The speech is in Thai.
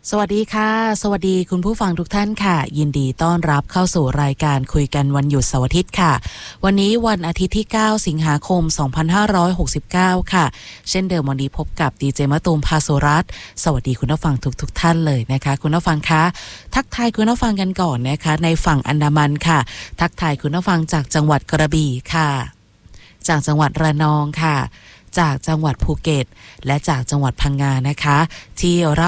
สวัสดีค่ะสวัสดีคุณผู้ฟังทุกท่านค่ะยินดีต้อนรับเข้าสู่รายการคุยกันวันหยุดเสาร์อาทิตย์ค่ะวันนี้วันอาทิตย์ที่9สิงหาคม2569ค่ะเช่นเดิมวันนี้พบกับดีเจมะตูมภาสุรัตน์สวัสดีคุณผู้ฟังทุกท่านเลยนะคะคุณผู้ฟังคะทักทายคุณผู้ฟังกันก่อนนะคะในฝั่งอันดามันค่ะทักทายคุณผู้ฟังจากจังหวัดกระบี่ค่ะจากจังหวัดระนองค่ะจากจังหวัดภูเก็ตและจากจังหวัดพังงานะคะที่รับ